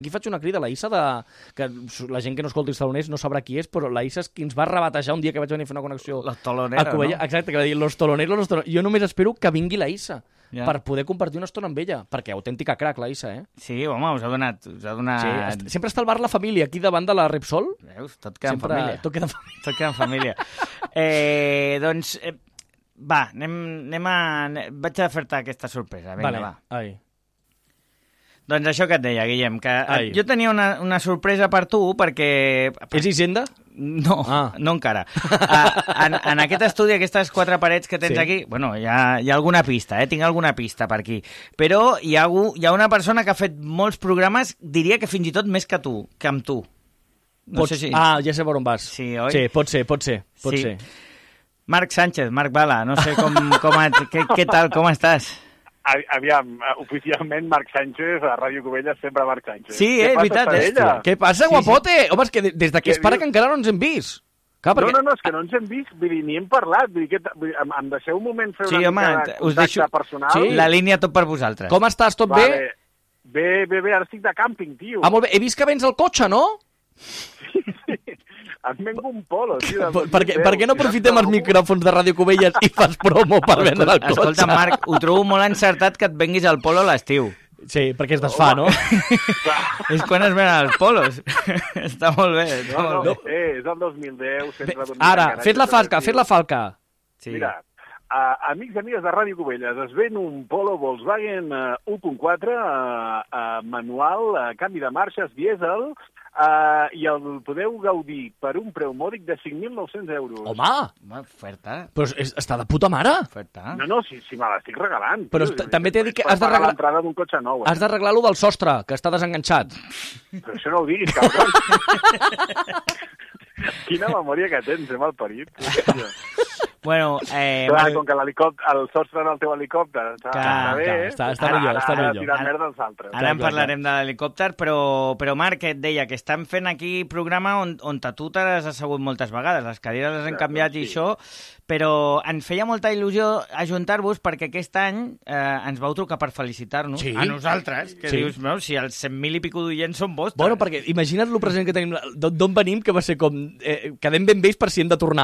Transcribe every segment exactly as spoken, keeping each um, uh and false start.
Aquí faig una crida a la Issa, de, que la gent que no escolti els taloners no sabrà qui és, però la Issa és qui ens va rebatejar un dia que vaig venir a fer una connexió los toloneros, a Cubella. No? Exacte, que va dir los toloneros, los toloneros. Jo només espero que vingui la Issa ja. per poder compartir una estona amb ella, perquè autèntica crac, la Issa, eh? Sí, home, us ha donat... Us ha donat... Sí, sempre està al bar La Família, aquí davant de la Repsol. Veus? Tot queda sempre... en família. Tot queda en família. Tot queda en família. eh, doncs, eh, va, anem, anem a... Vaig a fer-te aquesta sorpresa. Vinga, vale. va. Ai. Doncs això que et deia, Guillem, que Ai. jo tenia una, una sorpresa per tu, perquè... És Hisenda? No, ah. no encara. Uh, en, en aquest estudi, aquestes quatre parets que tens sí. aquí, bueno, hi ha, hi ha alguna pista, eh? Tinc alguna pista per aquí. Però hi ha, hi ha una persona que ha fet molts programes, diria que fins i tot més que tu, que amb tu. No Pots... sé si... Ah, ja sé per on vas. Sí, oi? Sí, pot ser, pot ser, pot sí. ser. Marc Sánchez, Marc Bala, no sé com, com et, què, què tal, com estàs? Aviam, oficialment Marc Sánchez, a Ràdio Cubelles, sempre Marc Sánchez. Sí, eh, és veritat. És... Què passa, sí, guapote? Sí. Home, és que des de que es para que encara no ens hem vist. Clar, perquè... No, no, no, és que no ens hem vist, vull dir, ni hem parlat. Vull dir, que, vull dir, em, em deixeu un moment fer sí, una home, mica de us contacte deixo... personal? Sí, la línia tot per vosaltres. Com estàs, tot vale. bé? Bé, bé, bé, ara estic de càmping, tio. Ah, molt bé. He vist que vens al cotxe, no? Sí, sí. Em vengo un polo, tio. Per, què, per què no aprofitem els micròfons de Ràdio Cubelles i fas promo per vendre el cotxe? Escolta, Marc, ho trobo molt encertat que et venguis al polo a l'estiu. Sí, perquè es desfà, no? És quan es venen els polos. Està molt bé. Està no, molt no, bé. eh, és el dos mil deu. Bé, ara, fes la falca, fes la falca. Sí. Mira, uh, amics i amigues de Ràdio Cubelles, es ven un Polo Volkswagen uh, u coma quatre, uh, uh, manual, uh, canvi de marxes, dièsel, Uh, i el podeu gaudir per un preu mòdic de cinc mil nou-cents euros. Home! Home, oferta. Però és, està de puta mare. Oferta. No, no, si, si me l'estic regalant. Però tio, també t'he dit que has d'arreglar... l'entrada d'un cotxe nou. Has d'arreglar lo del sostre, que està desenganxat. Però això no ho diguis, cabron. Quina memòria que tens, eh, malparit. Bueno, eh... Clar, com que el sostre del teu helicòpter està, clar, està bé, clar, està, està millor, ara, està ara millor. tirar merda als altres. Ara en parlarem de l'helicòpter, però, però Marc, et deia que estan fent aquí programa on, on tu t'has assegut moltes vegades, les cadires les han sí, canviat sí. i això, però ens feia molta il·lusió ajuntar-vos perquè aquest any eh, ens vau trucar per felicitar-nos sí? a nosaltres, que sí. dius, no, si els cent mil i pico d'oients són vostres. Bueno, perquè imagina't lo present que tenim, d'on venim, que va ser com, eh, quedem ben vells per si hem de tornar.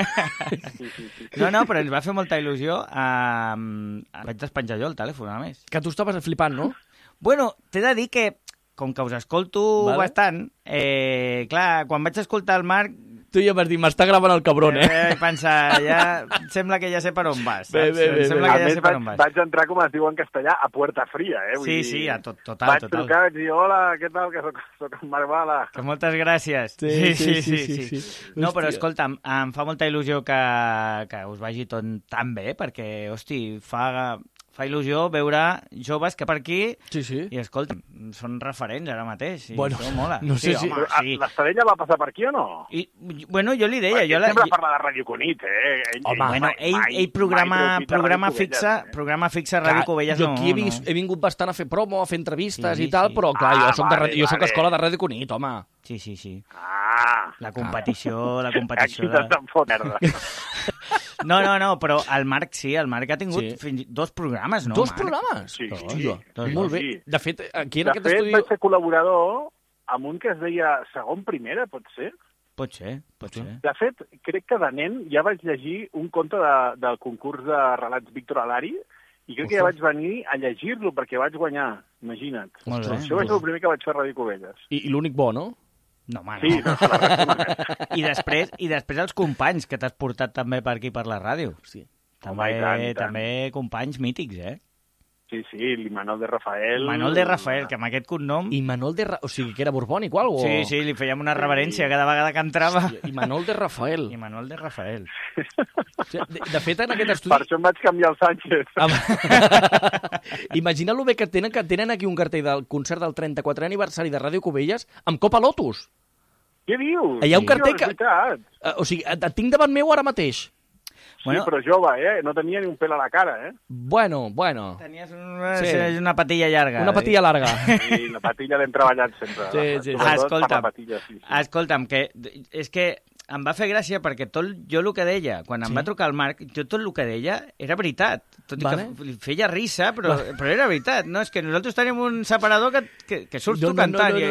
No, no, però ens va fer molta il·lusió. Uh, vaig despenjar jo el telèfon, a més. Que tu estaves flipant, no? Bueno, t'he de dir que, com que us escolto vale. bastant, eh, clar, quan vaig escoltar el Marc... Tu ja vas dir, m'està gravant el cabron, eh? Eh, pensar, ja... Sembla que ja sé per on vas, saps? Bé, bé, bé, sembla bé. que ja més, sé per vaig, on vas. vaig entrar, com es diu en castellà, a puerta fria, eh? Vull sí, dir, sí, a tot, total, vaig total. Vaig trucar, vaig dir, hola, què tal, que soc, soc en Marc Bala. Que moltes gràcies. Sí, sí, sí. sí, sí, sí. sí. No, però escolta, em, em fa molta il·lusió que, que us vagi tot tan bé, perquè, hosti, fa... Fa il·lusió veure joves que per aquí... Sí, sí. I, escolta, són referents ara mateix. I bueno, això mola. no sé sí, si... Home, sí. L'Estadella va passar per aquí o no? I, bueno, jo li deia... Perquè jo la... sempre parla de Ràdio Cunit, eh? Ell, home, bueno, mai, ell, mai, ell programa, mai programa, Cubelles, fixa, eh? programa fixa a Ràdio Cubelles jo no. aquí he, vist, no. he vingut bastant a fer promo, a fer entrevistes sí, i tal, sí. però clar, ah, jo soc, vale, de, jo soc vale. escola de Ràdio Cunit, home. Sí, sí, sí. Ah! La competició, la competició... Aquí t'estan fot merda. No, no, no, però el Marc sí, el Marc ha tingut Sí. fins dos programes, no, Dos Marc? programes? Sí, Però, sí. doncs, molt bé. Sí. De fet, aquí en De aquest fet, estudi... vaig ser col·laborador amb un que es deia Segon Primera, pot ser? Pot ser, pot ser. De fet, crec que de nen ja vaig llegir un conte de, del concurs de relats Víctor Alari i crec que ja vaig venir a llegir-lo perquè vaig guanyar, imagina't. Molt bé. Això és el primer que vaig fer a Ràdio Cubelles. I, i l'únic bo, no? No, home, Sí, no. no se la recordo. I després, I després els companys que t'has portat també per aquí per la ràdio. Sí. També, Home, i tant, i tant. també companys mítics, eh? Sí, sí, l'Imanol de Rafael... Manol de Rafael, que amb aquest cognom... I Manol de... Ra... O sigui, que era borbònic o alguna Sí, sí, li fèiem una reverència cada vegada que entrava. I Manol de Rafael. I Manol de Rafael. O sigui, de, de fet, en aquest Per estudi... això em vaig canviar el Sánchez. Imagina lo bé que tenen, que tenen aquí un cartell del concert del trenta-quatrè aniversari de Ràdio Cubelles amb Copa Lotus. Què dius? Hi ha un Sí, cartell és que... veritat. Uh, o sigui, et, et tinc davant meu ara mateix. Sí, Bueno. però jove, eh? No tenia ni un pèl a la cara, eh? Bueno, bueno. Tenies una, Sí. sí. una patilla llarga. Una patilla larga. I la patilla l'hem treballat sempre. Sí, sí, sí. Sobretot Escolta'm. per la patilla, sí, sí. Escolta'm, que és que em va fer gràcia perquè tot jo el que deia, quan em Sí. va trucar el Marc, jo tot el que deia era veritat. Tot i Vale. que li feia risa, però, però era veritat. No, és que nosaltres tenim un separador que, que, que surts No, tu no, no, cantant. no, i,